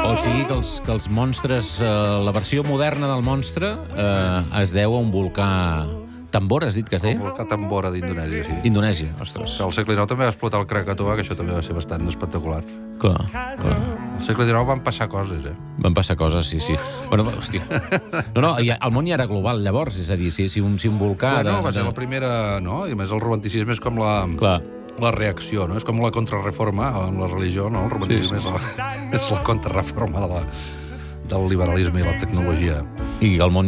O sigui que els monstres... la versió moderna del monstre es deu a un volcà... Tambora, has dit que es deia? El volcà Tambora d'Indonèsia, sí. Indonèsia, ostres. Al segle XIX també va explotar el Krakatoa, que això també va ser bastant espectacular. Clar. Al segle XIX van passar coses, Van passar coses, sí. Bueno, hòstia. No, el món ja era global, llavors, és a dir, si un volcà... No, va ser la primera, no? I a més el romanticisme és com Clar. la reacció, no? És com la contrarreforma en la religió, no? El romanticisme és la contrarreforma del liberalisme i la tecnologia. I el món